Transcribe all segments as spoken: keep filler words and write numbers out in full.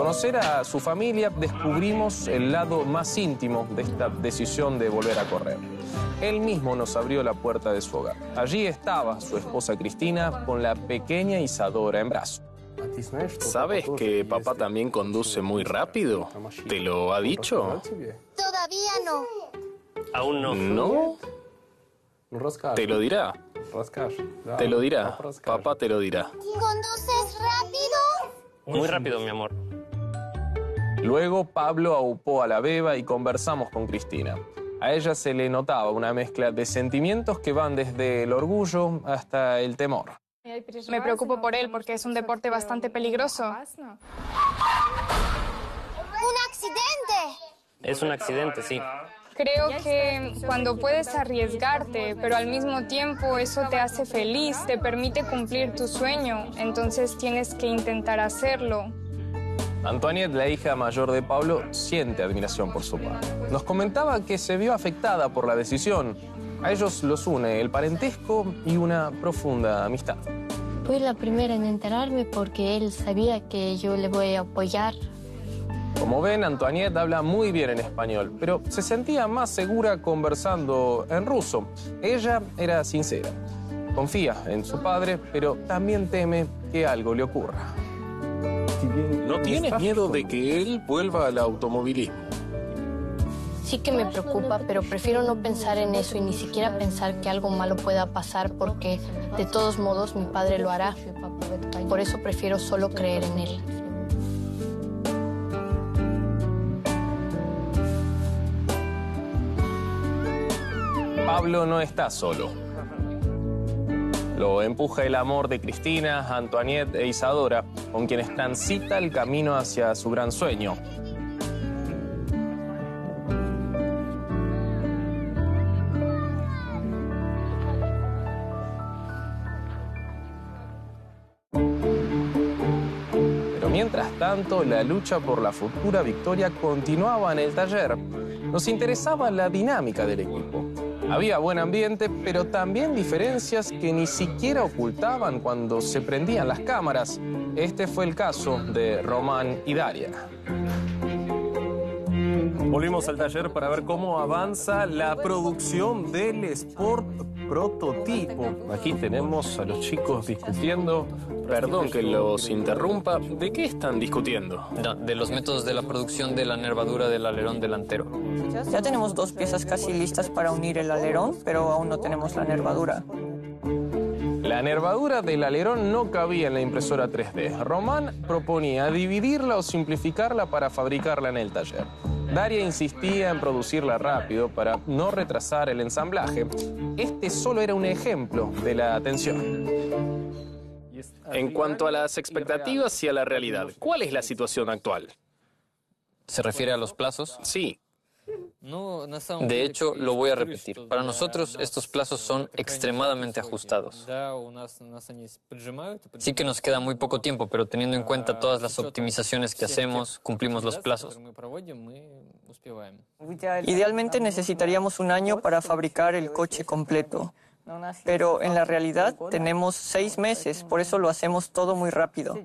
conocer a su familia, descubrimos el lado más íntimo de esta decisión de volver a correr. Él mismo nos abrió la puerta de su hogar. Allí estaba su esposa Cristina con la pequeña Isadora en brazos. ¿Sabes que papá también conduce muy rápido? ¿Te lo ha dicho? Todavía no. Aún no. ¿No? Te lo dirá. Te lo dirá. Papá te lo dirá. ¿Conduces rápido? Muy rápido, mi amor. Luego Pablo aupó a la beba y conversamos con Cristina. A ella se le notaba una mezcla de sentimientos que van desde el orgullo hasta el temor. Me preocupo por él porque es un deporte bastante peligroso. ¡Un accidente! Es un accidente, sí. Creo que cuando puedes arriesgarte, pero al mismo tiempo eso te hace feliz, te permite cumplir tu sueño, entonces tienes que intentar hacerlo. Antoinette, la hija mayor de Pablo, siente admiración por su padre. Nos comentaba que se vio afectada por la decisión. A ellos los une el parentesco y una profunda amistad. Fui la primera en enterarme porque él sabía que yo le voy a apoyar. Como ven, Antoinette habla muy bien en español, pero se sentía más segura conversando en ruso. Ella era sincera. Confía en su padre, pero también teme que algo le ocurra. ¿No tienes miedo de que él vuelva al automovilismo? Sí que me preocupa, pero prefiero no pensar en eso y ni siquiera pensar que algo malo pueda pasar porque de todos modos mi padre lo hará. Por eso prefiero solo creer en él. Pablo no está solo. Lo empuja el amor de Cristina, Antoinette e Isadora, con quienes transita el camino hacia su gran sueño. Pero mientras tanto, la lucha por la futura victoria continuaba en el taller. Nos interesaba la dinámica del equipo. Había buen ambiente, pero también diferencias que ni siquiera ocultaban cuando se prendían las cámaras. Este fue el caso de Román y Daria. Volvimos al taller para ver cómo avanza la producción del Sport Prototipo. Aquí tenemos a los chicos discutiendo. Perdón que los interrumpa. ¿De qué están discutiendo? No, de los métodos de la producción de la nervadura del alerón delantero. Ya tenemos dos piezas casi listas para unir el alerón, pero aún no tenemos la nervadura. La nervadura del alerón no cabía en la impresora tres D. Román proponía dividirla o simplificarla para fabricarla en el taller. Daria insistía en producirla rápido para no retrasar el ensamblaje. Este solo era un ejemplo de la tensión. En cuanto a las expectativas y a la realidad, ¿cuál es la situación actual? ¿Se refiere a los plazos? Sí. De hecho, lo voy a repetir. Para nosotros, estos plazos son extremadamente ajustados. Sí que nos queda muy poco tiempo, pero teniendo en cuenta todas las optimizaciones que hacemos, cumplimos los plazos. Idealmente necesitaríamos un año para fabricar el coche completo. Pero en la realidad tenemos seis meses, por eso lo hacemos todo muy rápido.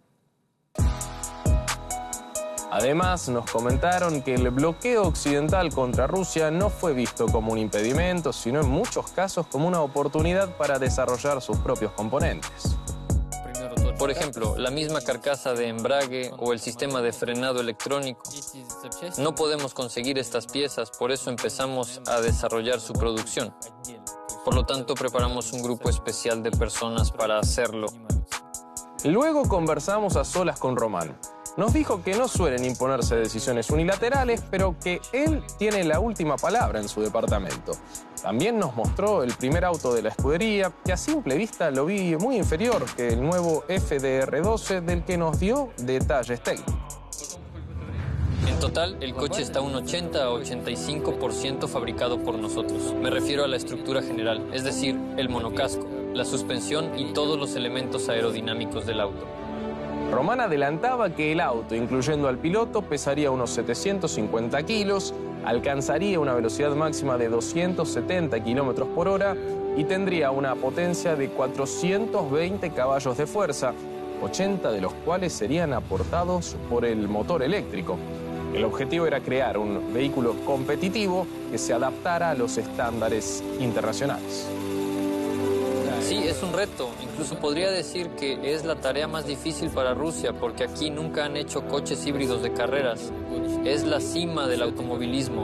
Además, nos comentaron que el bloqueo occidental contra Rusia no fue visto como un impedimento, sino en muchos casos como una oportunidad para desarrollar sus propios componentes. Por ejemplo, la misma carcasa de embrague o el sistema de frenado electrónico. No podemos conseguir estas piezas, por eso empezamos a desarrollar su producción. Por lo tanto, preparamos un grupo especial de personas para hacerlo. Luego conversamos a solas con Román. Nos dijo que no suelen imponerse decisiones unilaterales, pero que él tiene la última palabra en su departamento. También nos mostró el primer auto de la escudería, que a simple vista lo vi muy inferior que el nuevo F D R doce, del que nos dio detalles técnicos. En total, el coche está un ochenta a ochenta y cinco por ciento fabricado por nosotros. Me refiero a la estructura general, es decir, el monocasco, la suspensión y todos los elementos aerodinámicos del auto. Román adelantaba que el auto, incluyendo al piloto, pesaría unos setecientos cincuenta kilos, alcanzaría una velocidad máxima de doscientos setenta kilómetros por hora y tendría una potencia de cuatrocientos veinte caballos de fuerza. ochenta de los cuales serían aportados por el motor eléctrico. El objetivo era crear un vehículo competitivo que se adaptara a los estándares internacionales. Sí, es un reto. Incluso podría decir que es la tarea más difícil para Rusia, porque aquí nunca han hecho coches híbridos de carreras. Es la cima del automovilismo.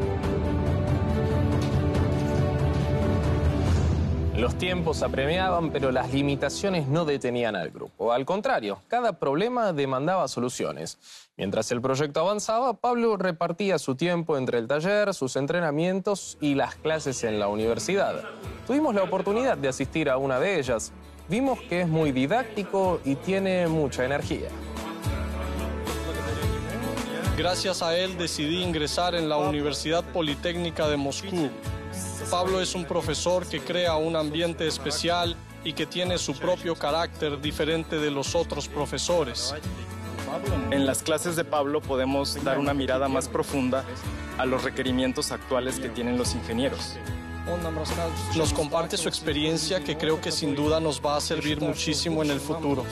Los tiempos apremiaban, pero las limitaciones no detenían al grupo. Al contrario, cada problema demandaba soluciones. Mientras el proyecto avanzaba, Pablo repartía su tiempo entre el taller, sus entrenamientos y las clases en la universidad. Tuvimos la oportunidad de asistir a una de ellas. Vimos que es muy didáctico y tiene mucha energía. Gracias a él decidí ingresar en la Universidad Politécnica de Moscú. Pablo es un profesor que crea un ambiente especial y que tiene su propio carácter diferente de los otros profesores. En las clases de Pablo podemos dar una mirada más profunda a los requerimientos actuales que tienen los ingenieros. Nos comparte su experiencia que creo que sin duda nos va a servir muchísimo en el futuro.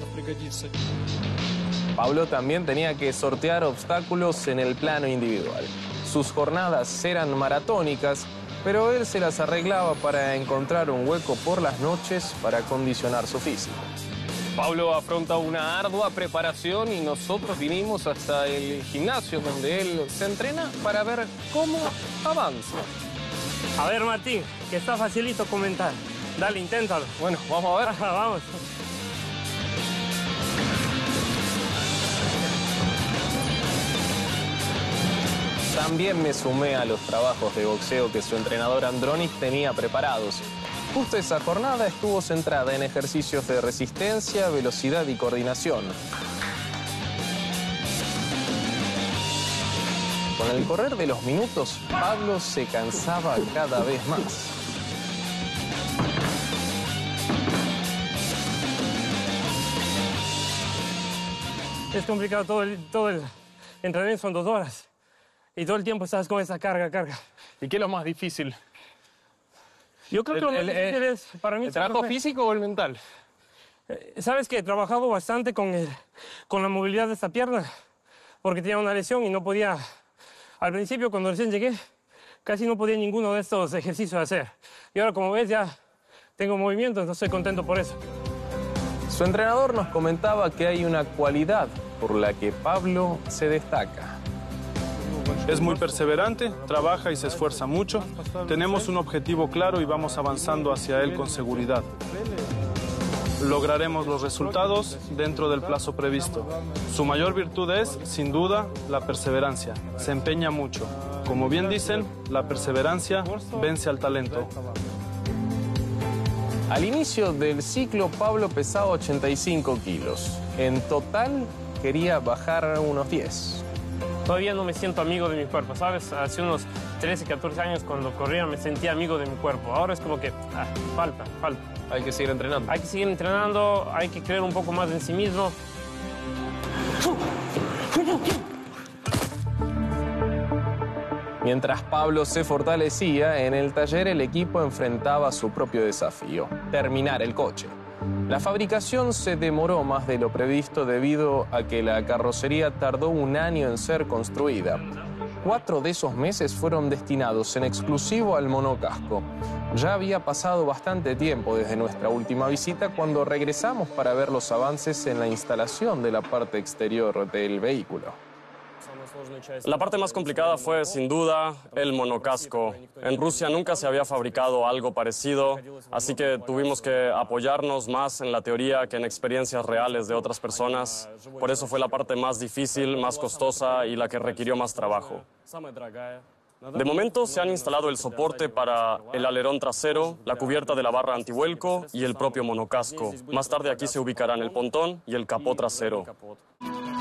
Pablo también tenía que sortear obstáculos en el plano individual. Sus jornadas eran maratónicas, pero él se las arreglaba para encontrar un hueco por las noches para acondicionar su físico. Pablo afronta una ardua preparación y nosotros vinimos hasta el gimnasio donde él se entrena para ver cómo avanza. A ver, Martín, que está facilito comentar. Dale, inténtalo. Bueno, vamos a ver. Vamos. También me sumé a los trabajos de boxeo que su entrenador Andronis tenía preparados. Justo esa jornada estuvo centrada en ejercicios de resistencia, velocidad y coordinación. Con el correr de los minutos, Pablo se cansaba cada vez más. Es complicado, todo el, todo el entrenamiento son dos horas. Y todo el tiempo estás con esa carga, carga. ¿Y qué es lo más difícil? Yo creo que lo más el, difícil el, es para mí... ¿El trabajo físico o el mental? Sabes que he trabajado bastante con, el, con la movilidad de esta pierna, porque tenía una lesión y no podía... Al principio, cuando recién llegué, casi no podía ninguno de estos ejercicios hacer. Y ahora, como ves, ya tengo movimiento, entonces estoy contento por eso. Su entrenador nos comentaba que hay una cualidad por la que Pablo se destaca. Es muy perseverante, trabaja y se esfuerza mucho. Tenemos un objetivo claro y vamos avanzando hacia él con seguridad. Lograremos los resultados dentro del plazo previsto. Su mayor virtud es, sin duda, la perseverancia. Se empeña mucho. Como bien dicen, la perseverancia vence al talento. Al inicio del ciclo, Pablo pesaba ochenta y cinco kilos. En total, quería bajar unos diez. Todavía no me siento amigo de mi cuerpo, ¿sabes? Hace unos trece, catorce años cuando corría me sentía amigo de mi cuerpo. Ahora es como que, ah, falta, falta. Hay que seguir entrenando. Hay que seguir entrenando, hay que creer un poco más en sí mismo. Mientras Pablo se fortalecía, en el taller el equipo enfrentaba su propio desafío, terminar el coche. La fabricación se demoró más de lo previsto debido a que la carrocería tardó un año en ser construida. Cuatro de esos meses fueron destinados en exclusivo al monocasco. Ya había pasado bastante tiempo desde nuestra última visita cuando regresamos para ver los avances en la instalación de la parte exterior del vehículo. La parte más complicada fue, sin duda, el monocasco. En Rusia nunca se había fabricado algo parecido, así que tuvimos que apoyarnos más en la teoría que en experiencias reales de otras personas. Por eso fue la parte más difícil, más costosa y la que requirió más trabajo. De momento se han instalado el soporte para el alerón trasero, la cubierta de la barra antivuelco y el propio monocasco. Más tarde aquí se ubicarán el pontón y el capó trasero.